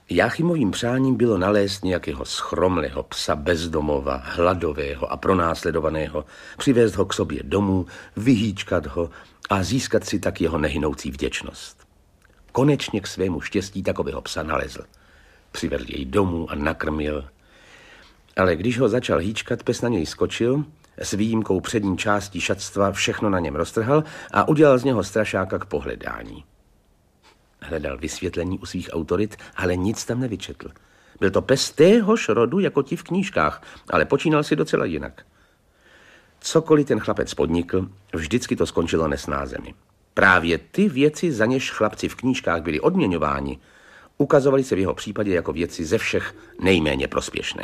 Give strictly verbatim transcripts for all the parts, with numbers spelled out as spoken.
Jáchymovým přáním bylo nalézt nějakého schromlého psa bezdomova, hladového a pronásledovaného, přivést ho k sobě domů, vyhýčkat ho a získat si tak jeho nehynoucí vděčnost. Konečně k svému štěstí takového psa nalezl. Přivedl jej domů a nakrmil. Ale když ho začal hýčkat, pes na něj skočil, s výjimkou přední části šatstva všechno na něm roztrhal a udělal z něho strašáka k pohledání. Hledal vysvětlení u svých autorit, ale nic tam nevyčetl. Byl to pes téhož rodu jako ti v knížkách, ale počínal si docela jinak. Cokoliv ten chlapec podnikl, vždycky to skončilo nesnázemi. Právě ty věci, za něž chlapci v knížkách byli odměňováni, ukazovaly se v jeho případě jako věci ze všech nejméně prospěšné.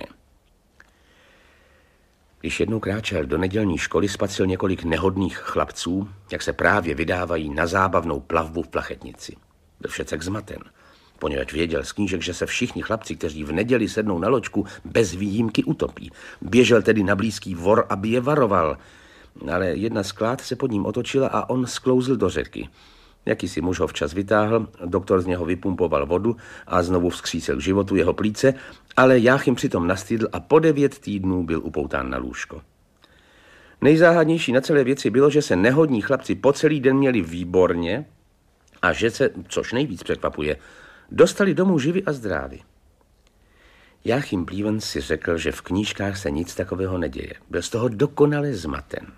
Když jednou kráčel do nedělní školy, spatřil několik nehodných chlapců, jak se právě vydávají na zábavnou plavbu v plachetnici. Byl všecek zmaten, poněvadž věděl z knížek, že se všichni chlapci, kteří v neděli sednou na loďku, bez výjimky utopí. Běžel tedy na blízký vor, aby je varoval, ale jedna sklád se pod ním otočila a on sklouzl do řeky. Jakýsi muž ho včas vytáhl, doktor z něho vypumpoval vodu a znovu vzkřísil k životu jeho plíce, ale Jáchym přitom nastydl a po devět týdnů byl upoután na lůžko. Nejzáhadnější na celé věci bylo, že se nehodní chlapci po celý den měli výborně a že se, což nejvíc překvapuje, dostali domů živi a zdraví. Jáchym Blívens si řekl, že v knížkách se nic takového neděje. Byl z toho dokonale zmaten.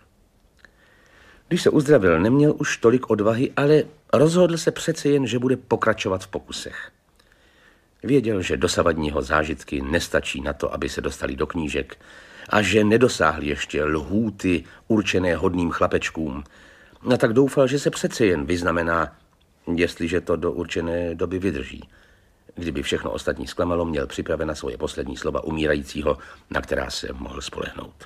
Když se uzdravil, neměl už tolik odvahy, ale rozhodl se přece jen, že bude pokračovat v pokusech. Věděl, že dosavadního zážitky nestačí na to, aby se dostali do knížek a že nedosáhli ještě lhůty určené hodným chlapečkům. A tak doufal, že se přece jen vyznamená, jestliže to do určené doby vydrží. Kdyby všechno ostatní zklamalo, měl připravena svoje poslední slova umírajícího, na která se mohl spolehnout.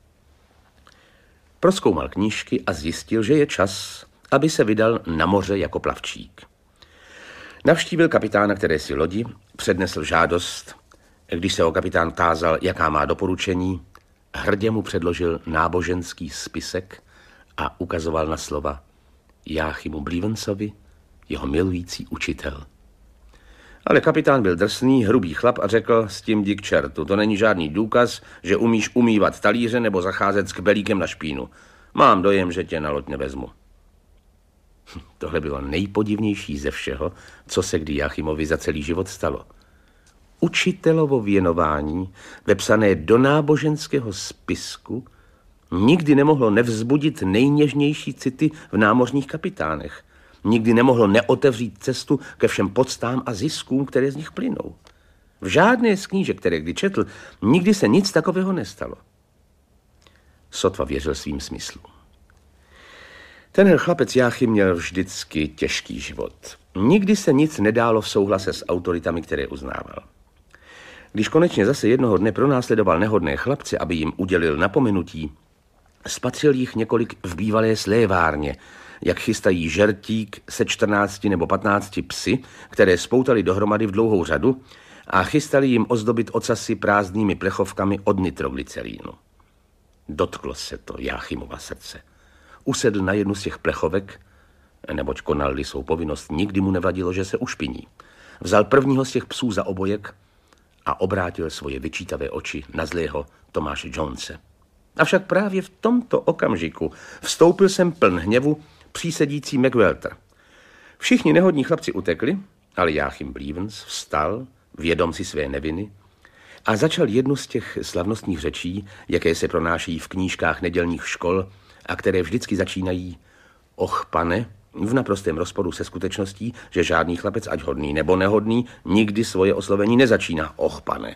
Prozkoumal knížky a zjistil, že je čas, aby se vydal na moře jako plavčík. Navštívil kapitána kterési lodi, přednesl žádost. Když se ho kapitán tázal, jaká má doporučení, hrdě mu předložil náboženský spisek a ukazoval na slova Jáchymu Blívensovi, jeho milující učitel. Ale kapitán byl drsný, hrubý chlap a řekl, s tím jdi k čertu, to není žádný důkaz, že umíš umývat talíře nebo zacházet s kbelíkem na špínu. Mám dojem, že tě na loď nevezmu. Tohle bylo nejpodivnější ze všeho, co se kdy Jáchymovi za celý život stalo. Učitelovo věnování, vepsané do náboženského spisku, nikdy nemohlo nevzbudit nejněžnější city v námořních kapitánech. Nikdy nemohlo neotevřít cestu ke všem poctám a ziskům, které z nich plynou. V žádné z knížek, které kdy četl, nikdy se nic takového nestalo. Sotva věřil svým smyslům. Tenhle chlapec Jáchym měl vždycky těžký život. Nikdy se nic nedálo v souhlase s autoritami, které uznával. Když konečně zase jednoho dne pronásledoval nehodné chlapce, aby jim udělil napomenutí, spatřil jich několik v bývalé slévárně, jak chystají žertík se čtrnácti nebo patnácti psy, které spoutali dohromady v dlouhou řadu a chystali jim ozdobit ocasy prázdnými plechovkami od nitroglycerínu. Dotklo se to Jáchymova srdce. Usedl na jednu z těch plechovek, neboť konal-li svou povinnost, nikdy mu nevadilo, že se ušpiní. Vzal prvního z těch psů za obojek a obrátil svoje vyčítavé oči na zlého Tomáše Jonese. Avšak právě v tomto okamžiku vstoupil sem pln hněvu přísedící McWelter. Všichni nehodní chlapci utekli, ale Jáchym Blívens vstal, vědom si své neviny, a začal jednu z těch slavnostních řečí, jaké se pronášejí v knížkách nedělních škol a které vždycky začínají Och, pane, v naprostém rozporu se skutečností, že žádný chlapec, ať hodný nebo nehodný, nikdy svoje oslovení nezačíná Och, pane.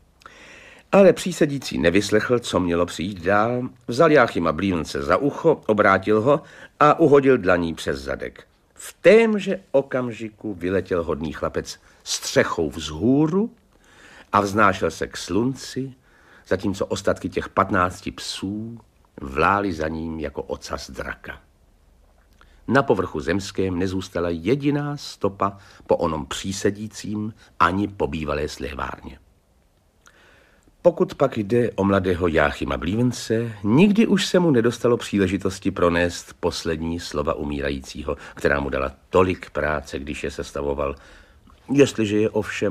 Ale přísedící nevyslechl, co mělo přijít dál, vzal Jáchyma Blívense za ucho, obrátil ho a uhodil dlaní přes zadek. V témže okamžiku vyletěl hodný chlapec střechou vzhůru a vznášel se k slunci, zatímco ostatky těch patnácti psů vlály za ním jako ocas draka. Na povrchu zemském nezůstala jediná stopa po onom přísedícím ani po bývalé slévárně. Pokud pak jde o mladého Jáchyma Blívense, nikdy už se mu nedostalo příležitosti pronést poslední slova umírajícího, která mu dala tolik práce, když je sestavoval. Jestliže je ovšem